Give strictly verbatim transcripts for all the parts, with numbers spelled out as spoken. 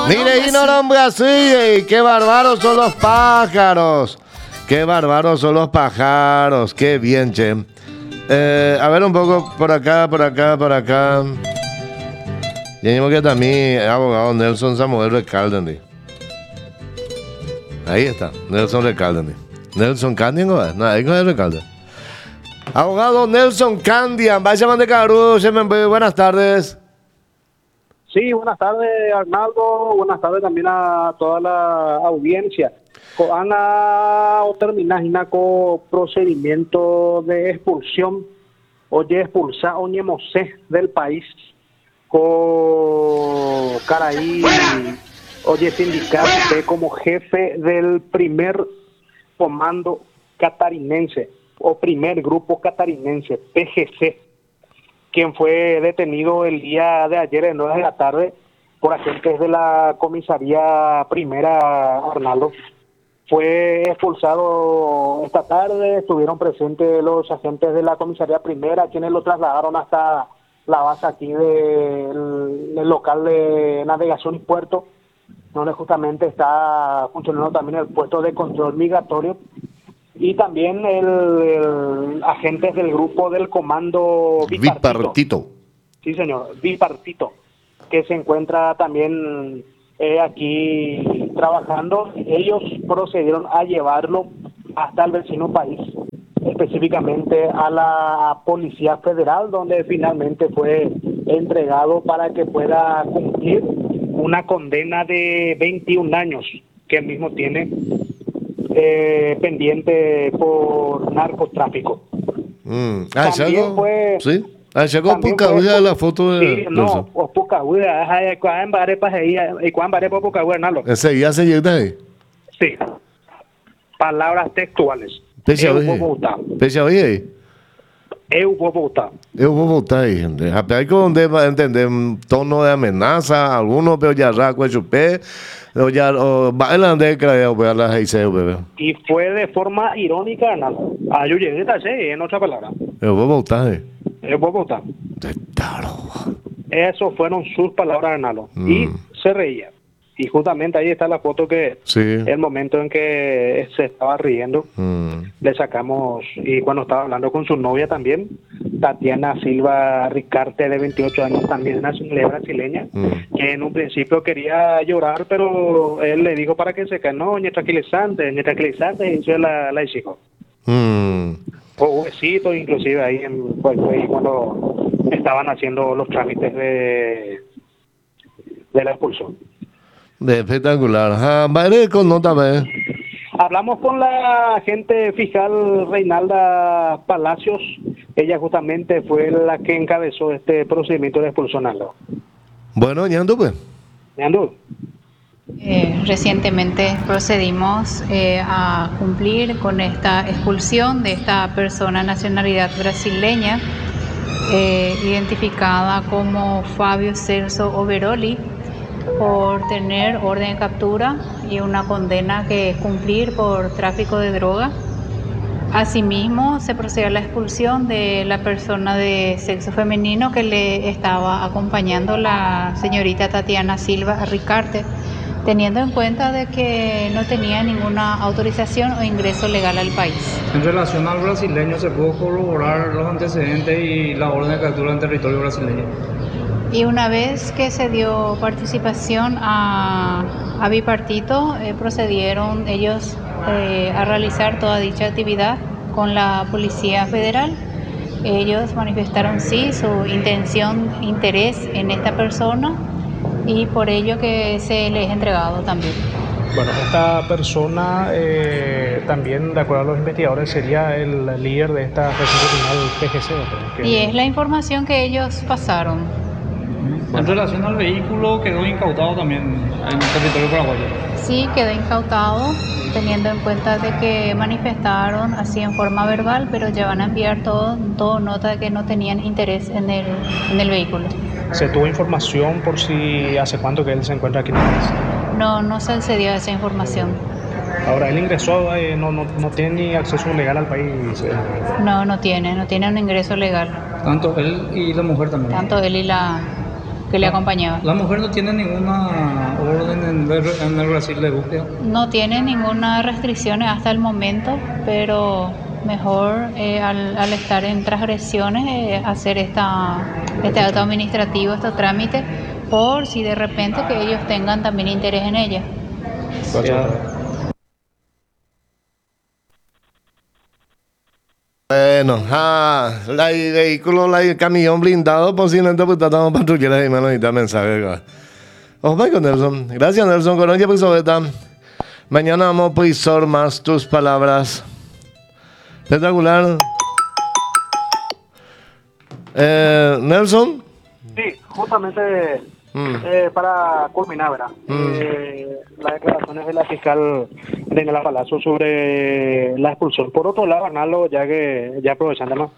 Mire, ignoran Brasil, qué bárbaros son los pájaros. Qué bárbaros son los pájaros. Qué bien, che. Eh, a ver un poco por acá, por acá, por acá. Tenemos que también abogado Nelson Samuel Recalde. Ahí está, Nelson Recalde. Nelson Candian, no, ahí no es Recalde. Abogado Nelson Candian, vaya de Caru, buenas tardes. Sí, buenas tardes, Arnaldo. Buenas tardes también a toda la audiencia. Ana o terminar con procedimiento de expulsión o de expulsar o ñemosé del país con Caraí oye sindicato como jefe del primer comando catarinense o primer grupo catarinense, P G C, quien fue detenido el día de ayer en nueve de la tarde por agentes de la comisaría primera, Arnaldo. Fue expulsado esta tarde, estuvieron presentes los agentes de la comisaría primera, quienes lo trasladaron hasta la base aquí del, del local de navegación y puerto, donde justamente está funcionando también el puesto de control migratorio, y también el, el agentes del grupo del comando bipartito. Bipartito. Sí, señor, bipartito, que se encuentra también eh, aquí trabajando. Ellos procedieron a llevarlo hasta el vecino país, específicamente a la Policía Federal, donde finalmente fue entregado para que pueda cumplir una condena de veintiún años que él mismo tiene eh, pendiente por narcotráfico. Mm. Ah, también fue... ¿Sí? Ah, llegó Pucahuida de la foto de... Sí, no, Pucahuida, es cuán bare para ahí, y cuán bare para Pucahuida, Nalo. Ese ya se llega ahí. Sí. Palabras textuales. Eu vou voltar. Pecha aí. Eu vou voltar. Eu vou voltar aí, gente. Rapaz, que onde vai entender um tono de ameaça, algunos pero ya raco el chupé, o ya o bailan creo, pues la heiseu, bebé. Y fue de forma irónica, Nalo. Ah, yo llegué a ese, en otra palabra. Eu vou voltar aí. Eu vou voltar. Eso fueron sus palabras, Nalo. Mm. Y se reía. Y justamente ahí está la foto que sí. El momento en que se estaba riendo, mm. le sacamos, y cuando estaba hablando con su novia también, Tatiana Silva Ricarte, de veintiocho años, también nacionalidad brasileña, mm. que en un principio quería llorar, pero él le dijo para que se calme, no, ni tranquilizante, ni tranquilizante, y eso la, la hijos. Mm. O besitos, inclusive ahí en, pues, ahí cuando estaban haciendo los trámites de, de la expulsión. De espectacular. Ah, vale, con nota, ve. Hablamos con la agente fiscal Reinalda Palacios. Ella justamente fue la que encabezó este procedimiento de expulsión. Bueno, Ñando, pues. Ñando. Eh, recientemente procedimos eh, a cumplir con esta expulsión de esta persona nacionalidad brasileña, eh, identificada como Fabio Celso Overoli, por tener orden de captura y una condena que cumplir por tráfico de droga. Asimismo, se procedió a la expulsión de la persona de sexo femenino que le estaba acompañando, la señorita Tatiana Silva Ricarte, teniendo en cuenta de que no tenía ninguna autorización o ingreso legal al país. En relación al brasileño, ¿se pudo corroborar los antecedentes y la orden de captura en territorio brasileño? Y una vez que se dio participación a, a bipartito, eh, procedieron ellos eh, a realizar toda dicha actividad con la Policía Federal. Ellos manifestaron sí su intención, interés en esta persona, y por ello que se les ha entregado también. Bueno, esta persona eh, también, de acuerdo a los investigadores, sería el líder de esta recinto criminal P G C. Que... Y es la información que ellos pasaron. En relación al vehículo, quedó incautado también en el territorio paraguayo. Sí, quedó incautado, teniendo en cuenta de que manifestaron así en forma verbal, pero ya van a enviar todo, todo nota de que no tenían interés en el, en el vehículo. ¿Se tuvo información por si hace cuánto que él se encuentra aquí en el país? No, no se accedió a esa información. Ahora, él ingresó, eh, no, no, no tiene ni acceso legal al país. Eh. No, no tiene, no tiene un ingreso legal. Tanto él y la mujer también. Tanto él y la que le acompañaba. La mujer no tiene ninguna orden en el, en el Brasil de búsqueda? No tiene ninguna restricción hasta el momento, pero mejor eh, al, al estar en transgresiones eh, hacer esta, este acto administrativo, estos trámites, por si de repente que ellos tengan también interés en ella. Bueno, ah, la vehículo, la el camión blindado, posiblemente pues estamos patrulleros y me necesita mensaje. Ojo, con Nelson. Gracias, Nelson. Con oye, pues, ahorita. Mañana vamos a poder más tus palabras. Espectacular. Eh, Nelson. Sí, justamente mm. eh, para culminar, ¿verdad? Mm. Eh, las declaraciones de la fiscal Daniela Palazzo sobre la expulsión. Por otro lado, Arnaldo, ya que ya aprovechando más,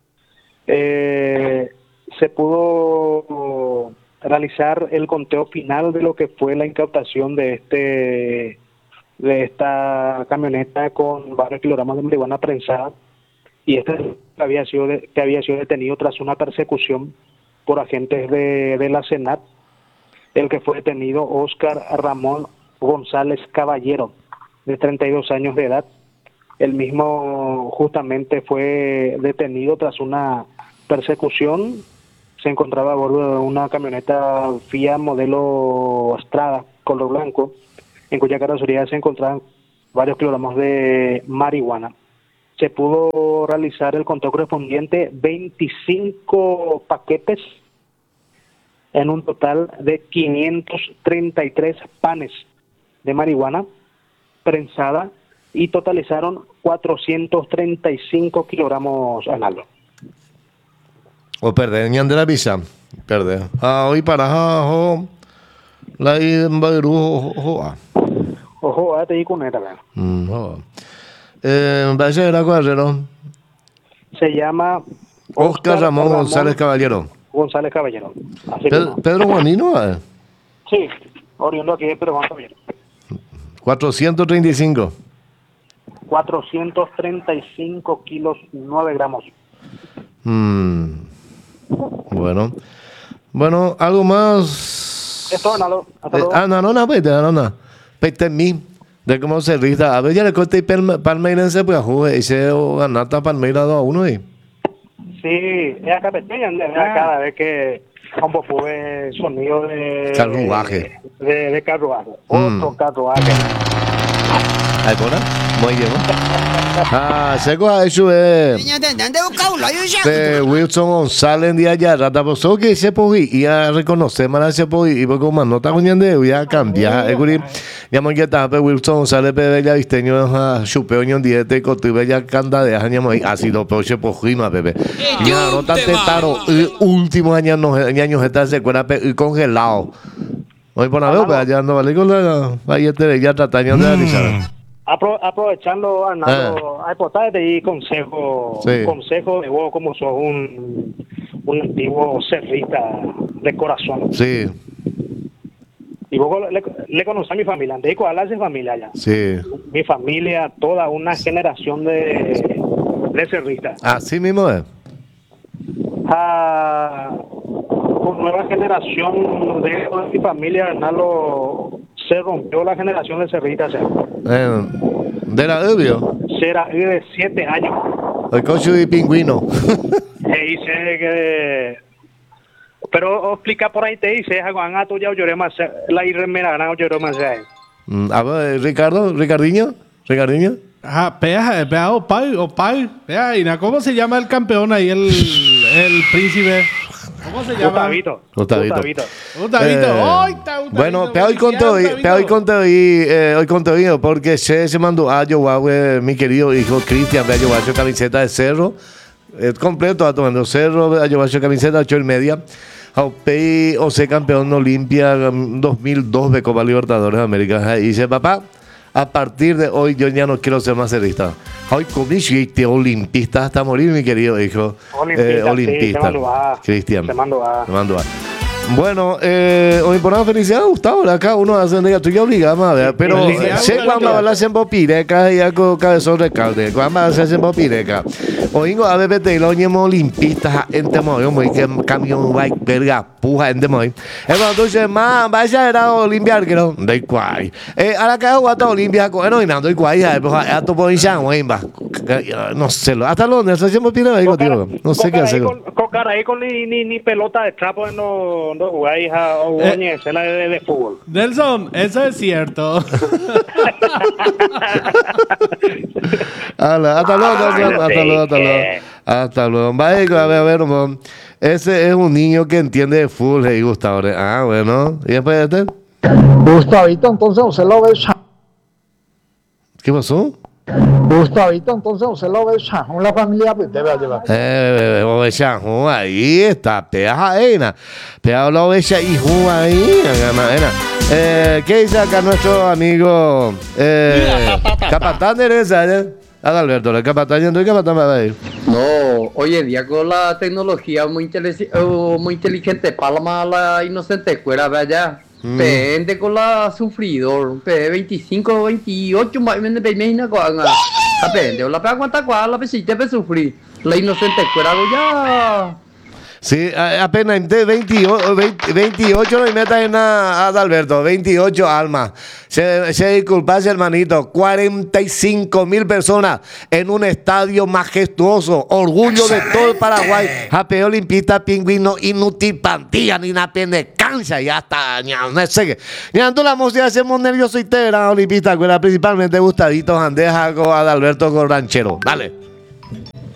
eh, se pudo realizar el conteo final de lo que fue la incautación de este de esta camioneta con varios kilogramos de marihuana prensada, y este había sido de, que había sido detenido tras una persecución por agentes de, de la SENAT. El que fue detenido, Oscar Ramón González Caballero, de treinta y dos años de edad. El mismo justamente fue detenido tras una persecución. Se encontraba a bordo de una camioneta Fiat modelo Strada, color blanco, en cuya carrocería se encontraban varios kilogramos de marihuana. Se pudo realizar el conteo correspondiente, veinticinco paquetes, en un total de quinientos treinta y tres panes de marihuana prensada, y totalizaron cuatrocientos treinta y cinco kilogramos analo. O perder, ñan de la visa. Perder. Ah, hoy para abajo. La i en Bayrú, ojo, ah. Ojo, ah, te di con esta, ¿verdad? Eh, ¿Vaya era cuadrero? Se llama Oscar, Oscar Ramón, Ramón González Caballero. González Caballero. Así Pedro, Pedro Juanino, ¿eh? Sí, oriundo aquí de Pedro Juan Caballero. cuatrocientos treinta y cinco. cuatrocientos treinta y cinco kilos, nueve gramos. Mm. Bueno. Bueno, algo más. Esto, Nalo. Hasta luego. Ah, no, no, no, pues, no, no. Pete mí. De cómo se rista. A ver, ya le corté Palmeirense, pues, jugué. Y se ganata Palmeiras dos a uno ahí. Sí, es acá pequeña, ah. Cada vez que un poco de sonido de carruaje. De, de carruaje. Mm. Otro carruaje. ¿Ahí por ahí? Muy bien. Ah, se coja eso de... de Wilson González de allá. Rata, pues, que se puede ir a reconocer, man, se puede ir. Y porque como no está con de voy a cambiar. Es que ya me queda, pues, Wilson González, pero bella visteño, a chupeo, ñon, diete, y cotu, bella candadea, ñamo, y así lo pero se puede ir, más, bebé. Ya, no tan tentaro, el último año, años, está se cuera, congelado. Hoy por la vez, pues, allá no vale con la... Ahí este, ya tratando de analizar. Apro, aprovechando, Arnaldo, ah. hay portales y consejo, sí. consejo de vos como sos un, un antiguo cerrista de corazón. Sí. Y vos le, le conocés a mi familia, antes de hablar de familia allá. Sí. Mi familia, toda una generación de, de cerristas. Así mismo es. Ah, con nueva generación de, de mi familia, Arnaldo, se rompió la generación de cerritas. Eh, ¿De la obvio? Será de siete años. El coche de pingüino. Te dice que... Pero explica por ahí, te dice, Juan, tú ya lloré más, la irremera, no lloré más. A ver, Ricardo, Ricardinho, Ricardinho. Ajá, pea, pea, opay, opay, pea, y ¿cómo se llama el campeón ahí, el, el príncipe? ¿Cómo se llama? Gustavito. Gustavito. Gustavito. Gustavito. Eh, ¡Ay, está Gustavito! Bueno, pero hoy conté hoy, pero hoy conté hoy, eh, hoy conté hoy, porque se, se mandó a Yohua, mi querido hijo Cristian, ve a Yohua su camiseta de Cerro, eh, completo, a tomando Cerro, a Yohua su camiseta, ocho y media, a Opey, o sea, campeón Olimpia dos mil dos de Copa Libertadores de América. Y dice, papá, a partir de hoy yo ya no quiero ser más cerrista. Hoy comí este olimpista hasta morir, mi querido hijo. Olimpista, eh, olimpista. Sí, Cristian. Se mandó a. Se mandó a. Bueno, eh, hoy por una felicidad, Gustavo, acá uno hace un día, tú ya obligamos a ver, pero sé cuándo va a hablar en Bopireca y algo cabezón de calde, cuándo va a hacer en Bopireca. Oingo a bebé te lo ñemo limpistas en temoy, muy que camión vai verga puja en temoy. Es cuando tú dices, ma, vaya era limpiar que no, de cuay. Eh, ahora que hago hasta limpiar, no, y nada, doy cuay, pues a tu ponen chan, no sé, hasta Londres, se hacemos pina ahí contigo, no sé qué hacer. Cocar ahí con ni, ni, ni pelota de trapo no, no jugáis a Oñe, es la de, de fútbol. Nelson, eso es cierto. Ala, hasta luego, hasta luego, hasta luego, hasta luego. Hasta luego. Vaya, a ver, a ver, man. Ese es un niño que entiende de fútbol, y Gustavo. Ah, bueno. ¿Y después de este? Gustavito, entonces usted lo ve ya. ¿Qué pasó? Gustavito, entonces usted lo ve ya. La familia pues, debe llevar. Eh, oveja, ahí está. Peaja, ena. Peaja la oveja y juga ahí. Eh, ¿Qué dice acá nuestro amigo? Eh, Capatán de esa, Adalberto, el capatán, ¿y capatán va a ir? No, hoy en día con la tecnología muy, intelic uh, muy inteligente, palma la inocente cuera, vaya. Mm. Pende con la sufridor, P veinticinco, veintiocho, más o menos, imagina con la pende, la pega cuánta cual, la pesita pe sufrir, la inocente cuera, ya. Sí, apenas veintiocho, veintiocho no metas en a Adalberto, veintiocho almas. Se, se disculpase, hermanito, cuarenta y cinco mil personas en un estadio majestuoso, orgullo de todo el Paraguay. Japeo olimpista, pingüino, inútil, pantilla, ni una pende cancha, y hasta, no sé qué. Mirando la música, hacemos nervioso y tera, olimpista, principalmente Gustavito, Andeja, Adalberto, con ranchero. Dale.